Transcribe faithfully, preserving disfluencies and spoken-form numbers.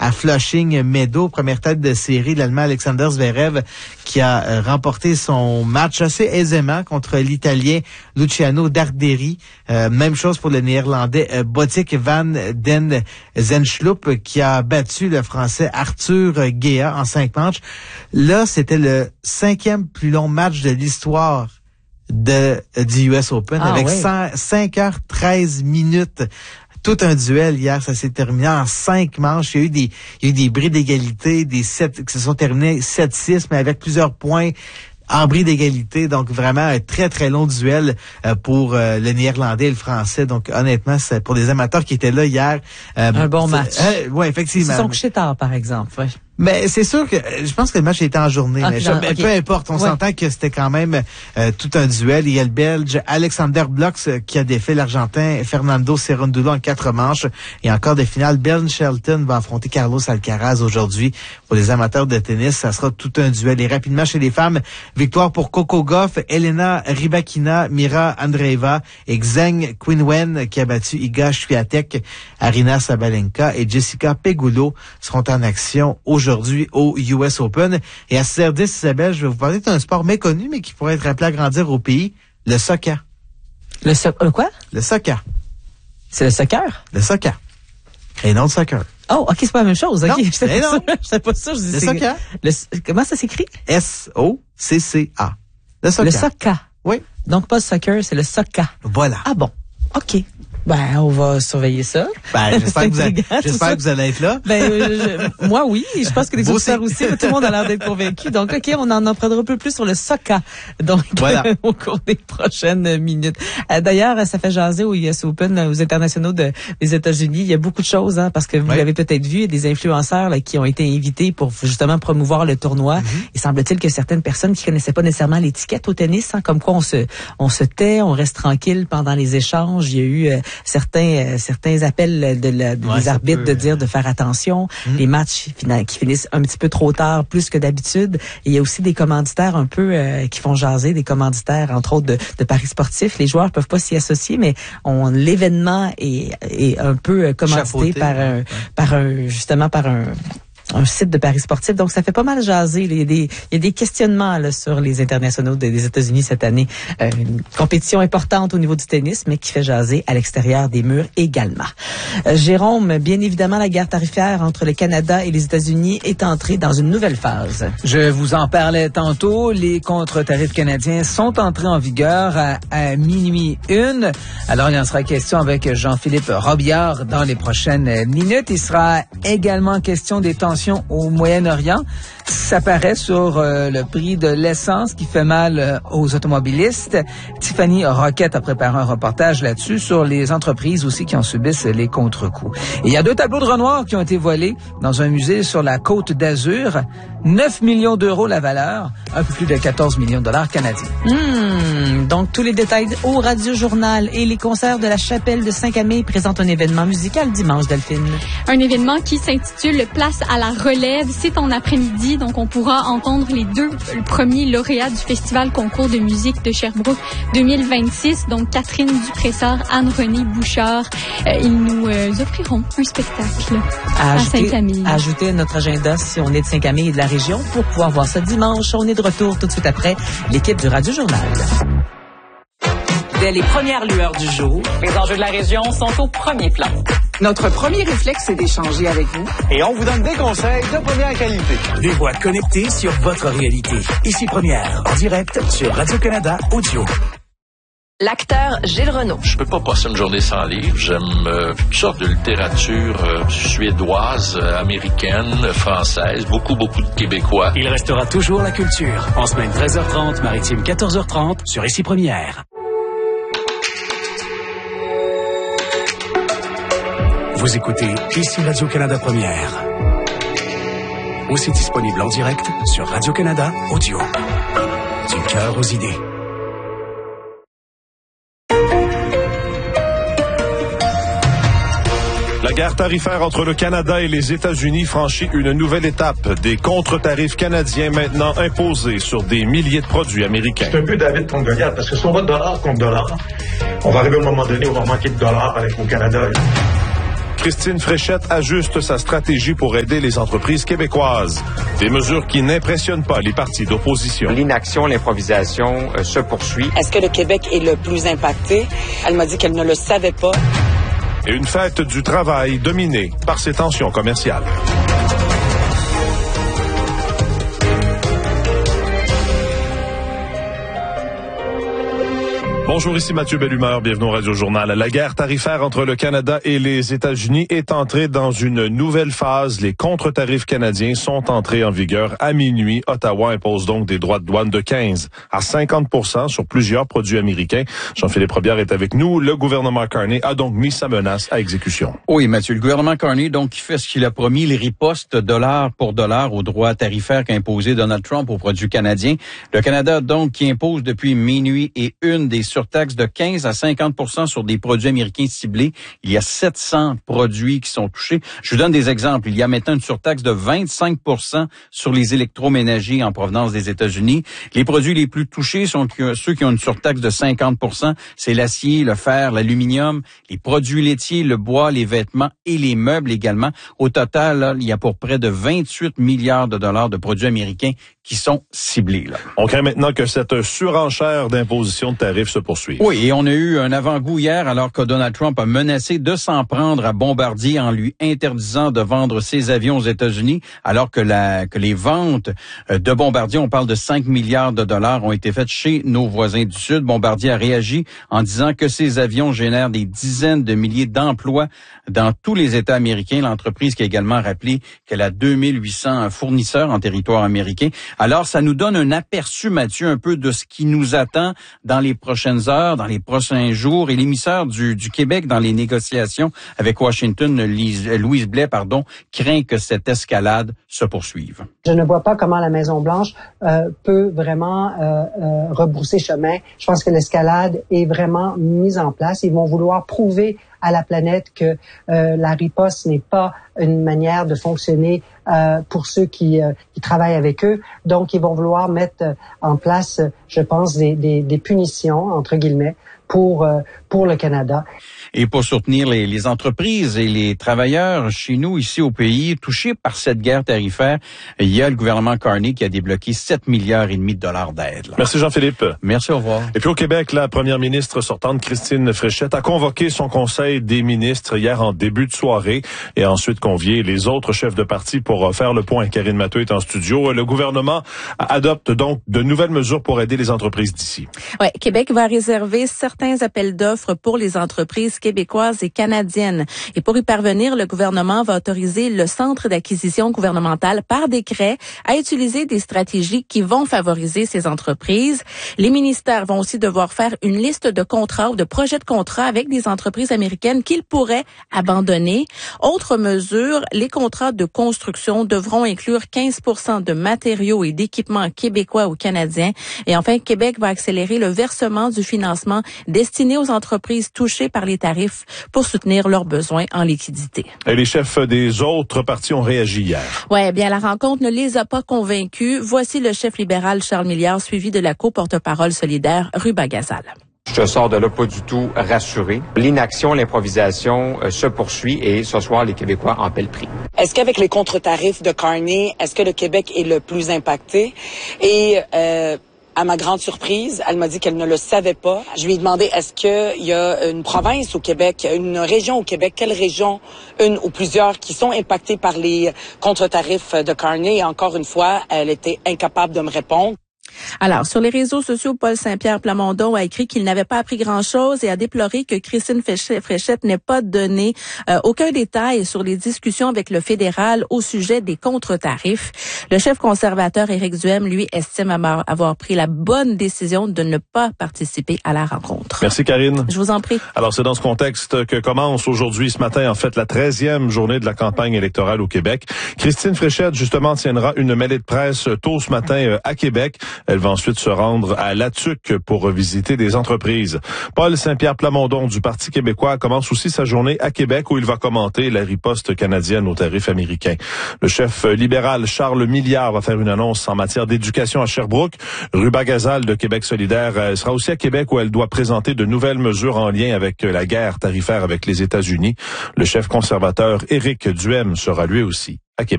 à Flushing Meadows. Première tête de série de l'Allemand Alexander Zverev qui a euh, remporté son match assez aisément contre l'Italien Luciano Darderi. Euh, même chose pour le Néerlandais euh, Botic van den Zenschlup qui a battu le Français Arthur Guéa en cinq manches. Là, c'était le cinquième plus long match de l'histoire de du U S Open ah, avec oui. cinq heures treize minutes. Tout un duel hier, ça s'est terminé en cinq manches. Il y a eu des, il y a eu des bris d'égalité, des sets qui se sont terminés sept six, mais avec plusieurs points en bris d'égalité. Donc vraiment un très très long duel euh, pour euh, le Néerlandais et le Français. Donc honnêtement, c'est pour les amateurs qui étaient là hier. Euh, un bon match. Euh, oui, effectivement. Ils sont couchés tard, par exemple. Ouais. Mais c'est sûr que je pense que le match était en journée. Ah, mais non, je, okay. Peu importe, on ouais. s'entend que c'était quand même euh, tout un duel. Il y a le Belge Alexander Blocks euh, qui a défait l'Argentin Fernando Cerundolo en quatre manches. Et encore des finales. Ben Shelton va affronter Carlos Alcaraz aujourd'hui. Pour les amateurs de tennis, ça sera tout un duel. Et rapidement chez les femmes, victoire pour Coco Gauff, Elena Rybakina, Mira Andreeva et Zheng Qinwen qui a battu Iga Swiatek, Arina Sabalenka et Jessica Pegula seront en action aujourd'hui au U S Open. Et à six heures dix, Isabelle, je vais vous parler d'un sport méconnu, mais qui pourrait être appelé à grandir au pays, le soccer. Le so- euh, quoi? Le soccer. C'est le soccer? Le soccer. Et non le soccer. Oh, OK, c'est pas la même chose. Non, OK, je sais non. pas ça. Je dis, le soccer. Le, comment ça s'écrit? S O C C A. Le soccer. Le soccer. Oui. Donc pas le soccer, c'est le soccer. Voilà. Ah bon, OK. Ben, on va surveiller ça. Ben, j'espère que vous allez, j'espère que vous allez être là. Ben, euh, je, moi, oui. Je pense que les auditeurs aussi. Tout le monde a l'air d'être convaincu. Donc, OK, on en apprendra un peu plus sur le soccer. Donc, voilà. euh, au cours des prochaines minutes. Euh, d'ailleurs, ça fait jaser au U S Open, aux internationaux de, des États-Unis. Il y a beaucoup de choses, hein, parce que vous ouais. l'avez peut-être vu, il y a des influenceurs là, qui ont été invités pour justement promouvoir le tournoi. Mm-hmm. Il semble-t-il que certaines personnes qui connaissaient pas nécessairement l'étiquette au tennis, hein, comme quoi on se, on se tait, on reste tranquille pendant les échanges. Il y a eu euh, certains euh, certains appels de la, de ouais, des arbitres peut, de dire euh... de faire attention, mmh. les matchs qui finissent un petit peu trop tard plus que d'habitude. Et il y a aussi des commanditaires un peu euh, qui font jaser, des commanditaires entre autres de, de paris sportifs. Les joueurs peuvent pas s'y associer, mais on l'événement est, est un peu commandité Chapeauté, par un ouais. par un justement par un un site de paris sportifs. Donc, ça fait pas mal jaser. Il y a des, il y a des questionnements là, sur les internationaux des, des États-Unis cette année. Euh, une compétition importante au niveau du tennis, mais qui fait jaser à l'extérieur des murs également. Euh, Jérôme, bien évidemment, la guerre tarifaire entre le Canada et les États-Unis est entrée dans une nouvelle phase. Je vous en parlais tantôt. Les contre-tarifs canadiens sont entrés en vigueur à, à minuit une. Alors, il en sera question avec Jean-Philippe Robillard dans les prochaines minutes. Il sera également question des tensions au Moyen-Orient. Ça paraît sur euh, le prix de l'essence qui fait mal euh, aux automobilistes. Tiffany Roquette a préparé un reportage là-dessus sur les entreprises aussi qui en subissent les contre-coups. Et il y a deux tableaux de Renoir qui ont été volés dans un musée sur la Côte d'Azur. neuf millions d'euros la valeur, un peu plus de quatorze millions de dollars canadiens. Mmh, donc, tous les détails au Radio Journal et les concerts de la Chapelle de Saint-Camille présentent un événement musical dimanche, Delphine. Un événement qui s'intitule Place à la relève. C'est en après-midi, donc on pourra entendre les deux premiers lauréats du Festival Concours de musique de Sherbrooke deux mille vingt-six, donc Catherine Dupressard, Anne-Renée Bouchard. Euh, ils nous euh, offriront un spectacle à, à ajouter, Saint-Camille. À ajouter à notre agenda si on est de Saint-Camille et de la région pour pouvoir voir ça dimanche. On est de retour tout de suite après l'équipe du Radio Journal. Dès les premières lueurs du jour, les enjeux de la région sont au premier plan. Notre premier réflexe, c'est d'échanger avec vous. Et on vous donne des conseils de première qualité. Des voix connectées sur votre réalité. Ici Première, en direct sur Radio-Canada Audio. L'acteur Gilles Renaud. Je peux pas passer une journée sans livre. J'aime euh, toutes sortes de littérature euh, suédoise, euh, américaine, française, beaucoup, beaucoup de Québécois. Il restera toujours la culture. En semaine treize heures trente, maritime quatorze heures trente, sur Ici Première. Vous écoutez Ici Radio-Canada Première. Aussi disponible en direct sur Radio-Canada Audio. Du cœur aux idées. La guerre tarifaire entre le Canada et les États-Unis franchit une nouvelle étape. Des contre-tarifs canadiens maintenant imposés sur des milliers de produits américains. C'est un peu David contre Goliath, parce que si on va dollar contre dollar, on va arriver à un moment donné où on va manquer de dollars avec au Canada. Christine Fréchette ajuste sa stratégie pour aider les entreprises québécoises. Des mesures qui n'impressionnent pas les partis d'opposition. L'inaction, l'improvisation euh, se poursuit. Est-ce que le Québec est le plus impacté? Elle m'a dit qu'elle ne le savait pas. Et une fête du travail dominée par ces tensions commerciales. Bonjour, ici Mathieu Bellumeur, bienvenue au Radio Journal. La guerre tarifaire entre le Canada et les États-Unis est entrée dans une nouvelle phase. Les contre-tarifs canadiens sont entrés en vigueur à minuit. Ottawa impose donc des droits de douane de quinze à cinquante pour cent sur plusieurs produits américains. Jean-Philippe Robillard est avec nous. Le gouvernement Carney a donc mis sa menace à exécution. Oui, Mathieu, le gouvernement Carney donc qui fait ce qu'il a promis, les ripostes dollar pour dollar aux droits tarifaires qu'a imposé Donald Trump aux produits canadiens. Le Canada donc qui impose depuis minuit et une des surtaxes de quinze à cinquante pour cent sur des produits américains ciblés. Il y a sept cents produits qui sont touchés. Je vous donne des exemples. Il y a maintenant une surtaxe de vingt-cinq pour cent sur les électroménagers en provenance des États-Unis. Les produits les plus touchés sont ceux qui ont une surtaxe de cinquante pour cent. C'est l'acier, le fer, l'aluminium, les produits laitiers, le bois, les vêtements et les meubles également. Au total, là, il y a pour près de vingt-huit milliards de dollars de produits américains qui sont ciblés. Là. On craint maintenant que cette surenchère d'imposition de tarifs se poursuive. Oui, et on a eu un avant-goût hier alors que Donald Trump a menacé de s'en prendre à Bombardier en lui interdisant de vendre ses avions aux États-Unis, alors que, la, que les ventes de Bombardier, on parle de cinq milliards de dollars, ont été faites chez nos voisins du Sud. Bombardier a réagi en disant que ces avions génèrent des dizaines de milliers d'emplois dans tous les États américains. L'entreprise qui a également rappelé qu'elle a deux mille huit cents fournisseurs en territoire américain. Alors, ça nous donne un aperçu, Mathieu, un peu de ce qui nous attend dans les prochaines heures, dans les prochains jours. Et l'émissaire du, du Québec dans les négociations avec Washington, Lise, Louise Blais, pardon, craint que cette escalade se poursuive. Je ne vois pas comment la Maison-Blanche euh, peut vraiment euh, euh, rebrousser chemin. Je pense que l'escalade est vraiment mise en place. Ils vont vouloir prouver à la planète que euh, la riposte n'est pas une manière de fonctionner euh, pour ceux qui, euh, qui travaillent avec eux. Donc, ils vont vouloir mettre en place, je pense, des, des, des punitions, entre guillemets, pour euh, pour le Canada. Et pour soutenir les, les entreprises et les travailleurs chez nous, ici au pays, touchés par cette guerre tarifaire, il y a le gouvernement Carney qui a débloqué sept milliards et demi de dollars d'aide. Là. Merci Jean-Philippe. Merci, au revoir. Et puis au Québec, la première ministre sortante, Christine Fréchette, a convoqué son conseil des ministres hier en début de soirée et a ensuite convié les autres chefs de parti pour faire le point. Karine Mathieu est en studio. Le gouvernement adopte donc de nouvelles mesures pour aider les entreprises d'ici. Ouais, Québec va réserver certains appels d'offres pour les entreprises québécoises et canadiennes. Et pour y parvenir, le gouvernement va autoriser le Centre d'acquisition gouvernementale par décret à utiliser des stratégies qui vont favoriser ces entreprises. Les ministères vont aussi devoir faire une liste de contrats ou de projets de contrats avec des entreprises américaines qu'ils pourraient abandonner. Autre mesure, les contrats de construction devront inclure quinze pour cent de matériaux et d'équipements québécois ou canadiens. Et enfin, Québec va accélérer le versement du financement destiné aux entreprises touchées par les tarifs pour soutenir leurs besoins en liquidité. Et les chefs des autres partis ont réagi hier. Ouais, bien la rencontre ne les a pas convaincus. Voici le chef libéral Charles Milliard, suivi de la co-porte-parole solidaire Ruba Gazal. Je sors de là pas du tout rassuré. L'inaction, l'improvisation euh, se poursuit et ce soir, les Québécois en paient le prix. Est-ce qu'avec les contre-tarifs de Carney, est-ce que le Québec est le plus impacté? Et euh, à ma grande surprise, elle m'a dit qu'elle ne le savait pas. Je lui ai demandé, est-ce qu'il y a une province au Québec, une région au Québec, quelle région, une ou plusieurs, qui sont impactées par les contre-tarifs de Carney? Et encore une fois, elle était incapable de me répondre. Alors, sur les réseaux sociaux, Paul Saint-Pierre Plamondon a écrit qu'il n'avait pas appris grand-chose et a déploré que Christine Fréchette n'ait pas donné euh, aucun détail sur les discussions avec le fédéral au sujet des contre-tarifs. Le chef conservateur Éric Duhem, lui, estime avoir pris la bonne décision de ne pas participer à la rencontre. Merci, Karine. Je vous en prie. Alors, c'est dans ce contexte que commence aujourd'hui, ce matin, en fait, la treizième journée de la campagne électorale au Québec. Christine Fréchette, justement, tiendra une mêlée de presse tôt ce matin à Québec. Elle va ensuite se rendre à Latuc pour visiter des entreprises. Paul Saint-Pierre Plamondon du Parti québécois commence aussi sa journée à Québec où il va commenter la riposte canadienne aux tarifs américains. Le chef libéral Charles Milliard va faire une annonce en matière d'éducation à Sherbrooke. Ruba Gazal de Québec solidaire sera aussi à Québec où elle doit présenter de nouvelles mesures en lien avec la guerre tarifaire avec les États-Unis. Le chef conservateur Éric Duhem sera lui aussi à Québec.